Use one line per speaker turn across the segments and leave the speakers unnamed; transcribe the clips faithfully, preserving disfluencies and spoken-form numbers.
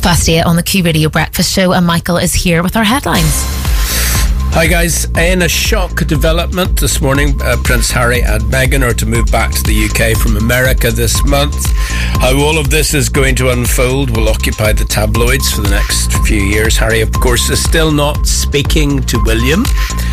past eight on the Q Radio Breakfast Show, and Michael is here with our headlines.
Hi guys, in a shock development this morning, uh, Prince Harry and Meghan are to move back to the U K from America this month. How all of this is going to unfold will occupy the tabloids for the next few years. Harry, of course, is still not speaking to William,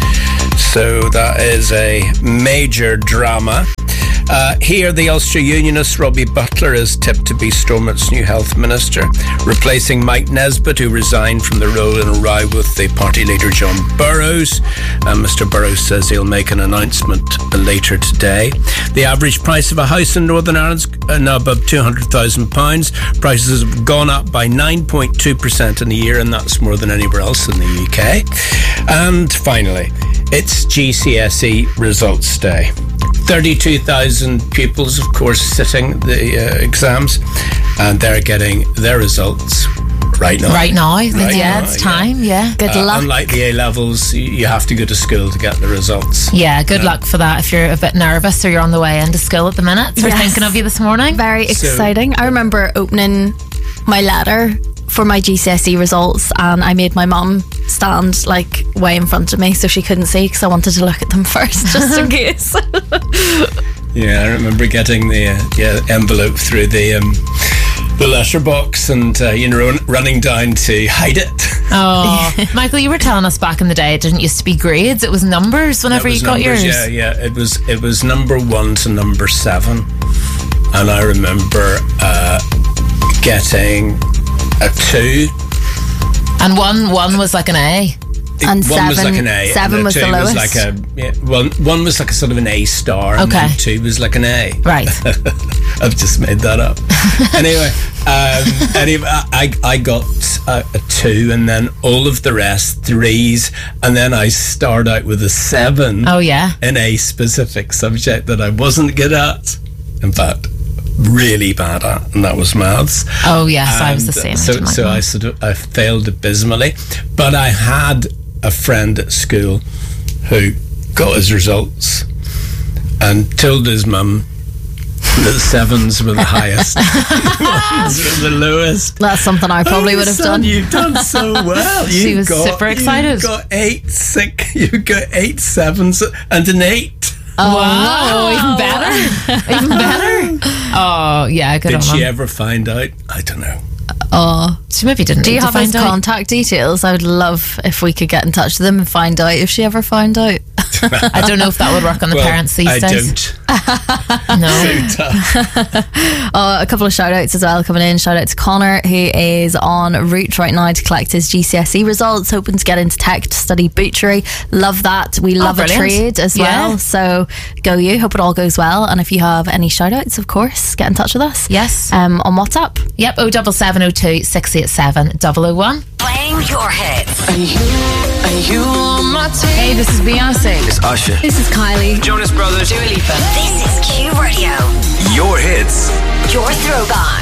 so that is a major drama. Uh, here, the Ulster Unionist Robbie Butler is tipped to be Stormont's new health minister, replacing Mike Nesbitt, who resigned from the role in a row with the party leader John Burrows. And Mr Burrows says he'll make an announcement later today. The average price of a house in Northern Ireland is now above two hundred thousand pounds. Prices have gone up by nine point two percent in a year, and that's more than anywhere else in the U K. And finally, it's G C S E results day. thirty-two thousand pupils, of course, sitting the uh, exams, and they're getting their results right now.
Right now,
Right
yeah,
now,
it's time, yeah.
yeah.
Good
Uh,
luck.
Unlike the A-levels, you- you have to go to school to get the results.
Yeah, good luck for that if you're a bit nervous or you're on the way into school at the minute. We're
Yes.
thinking of you this morning.
Very
So-
exciting. I remember opening my letter for my G C S E results, and I made my mum stand like way in front of me so she couldn't see, because I wanted to look at them first just in case.
Yeah, I remember getting the uh, yeah, envelope through the um, the letterbox and, uh, you know, run, running down to hide it.
Oh, Michael, you were telling us back in the day it didn't used to be grades, it was numbers whenever
It was
you got
numbers,
yours.
Yeah, yeah. It was it was number one to number seven, and I remember uh, getting a two.
And one one was like an A.
And
one was
seven-
like an A.
seven
and
was
two
the lowest.
Was like a yeah, one one was like a sort of an A star, and
Okay.
then two was like an A.
Right.
I've just made that up. anyway, um, anyway, I I got a, a two, and then all of the rest threes, and then I started out with a seven.
Oh, yeah.
In a specific subject that I wasn't good at. In fact, really bad at, and that was maths.
Oh, yes, I was the
And
same.
So,
age,
so
Michael.
I sort of I failed abysmally, but I had a friend at school who got his results and told his mum that sevens were the highest, ones were the lowest.
That's something I probably
Oh,
would have
son,
done.
You've done so well.
She
You've
was
got,
super excited.
You've got eight six. You've got eight sevens and an eight.
Oh, wow, even better. Even better. Oh, yeah, good
Did
on
she
them.
ever find out? I don't know.
Oh,
She maybe didn't
do
need
you
to
have his
find out.
contact details? I would love if we could get in touch with them and find out if she ever found out.
I don't know if that would work on the
Well,
parents these
I
days.
don't.
No.
So tough.
Uh, a couple of shout outs as well coming in. Shout out to Connor, who is en route right now to collect his G C S E results, hoping to get into tech to study butchery. Love that. We love a
brilliant.
trade as
Yeah.
well. So go you. Hope it all goes well. And if you have any shout outs, of course, get in touch with us.
Yes.
Um, on WhatsApp.
Yep, oh double seven oh two six eight seven double oh one.
Playing your hits.
Are you, are you on my team?
Hey, this is Beyonce.
It's Usher.
This is Kylie.
Jonas Brothers.
This is Q Radio.
Your hits.
Your throwback.